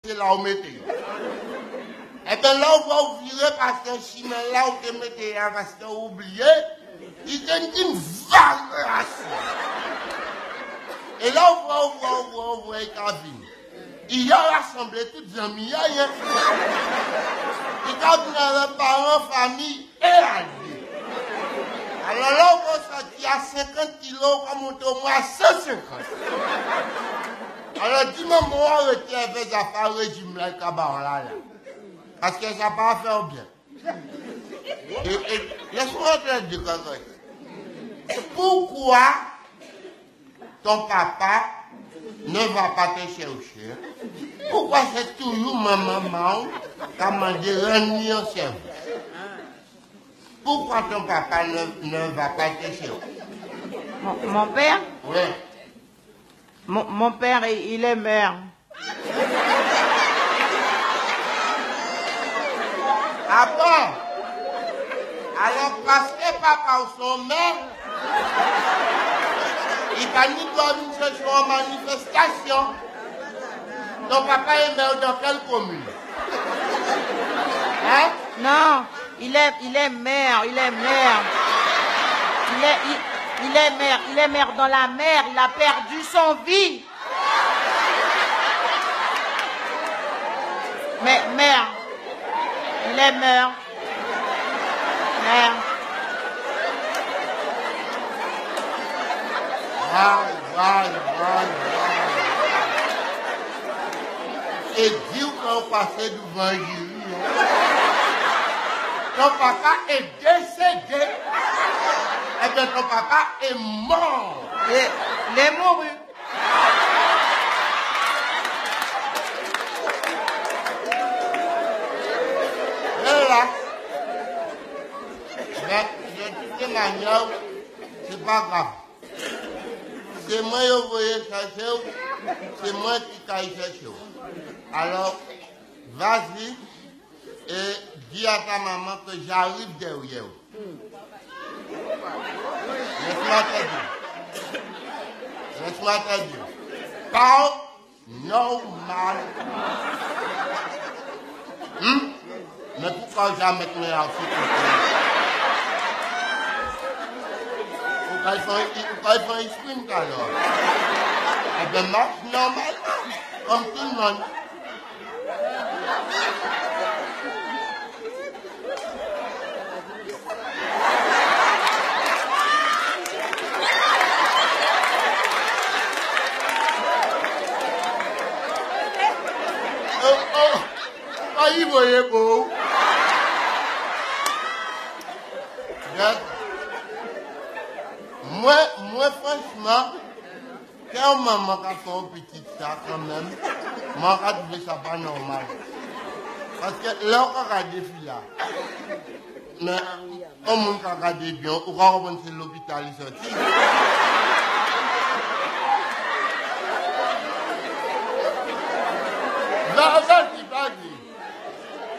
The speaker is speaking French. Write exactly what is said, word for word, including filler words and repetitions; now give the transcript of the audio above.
c'est là où mettez. Et bien là, on va virer parce que chimé là où te mettez, parce que vous oubliez, il y a une variation. Et là, on va, on va, on va, on va, cabine. Il y a rassemblé toutes les amis, il y a rien. Il y a des parents, famille et alliés. Alors là, on va sortir à cinquante kilos, on va monter au moins à cent cinquante. Alors, dis-moi, moi, on retient avec affaires régime là, cabaret là, là. Parce que ça va pas faire bien. Et, et laisse-moi te dire quelque chose. Pourquoi ton papa ne va pas te chercher? Pourquoi c'est toujours ma maman qui a demandé rendre en service? Pourquoi ton papa ne, ne va pas te chercher? Mon, mon père? Oui. Mon, mon père, il, il est maire. Ah bon? Alors parce que papa ou son maire, il va ni doit nous chercher en manifestation. Ton papa est maire dans quelle commune? Hein? Non, il est, il est maire, il est maire. Il est, il, il est maire, il est maire dans la mer, il a perdu son vie. Mais maire, il est maire. Maire. Vai, vai, vai, vai. Et dis qu'on passait devant Julie. Ton papa est décédé. Et bien ton papa est mort. Et, il est mouru. Et là, mais de toute manière, c'est pas grave. C'est moi qui voulais chercher, c'est moi qui t'ai cherché. Alors, vas-y et dis à ta maman que j'arrive derrière. Laisse-moi te dire. Laisse-moi te dire. Parle normal. Hum? Mais pourquoi jamais te mettre en Pourquoi ils font un sprint alors? Eh bien, marche normal, comme tout le monde. Oh, oh, oh, il voyait beau. Moi, moi, franchement, quand maman a fait un petit ça quand même, moi, je trouve ça pas normal. Parce que là, on a des filles là. Mais, on a regardé bien, on va remonter l'hôpital, ils sont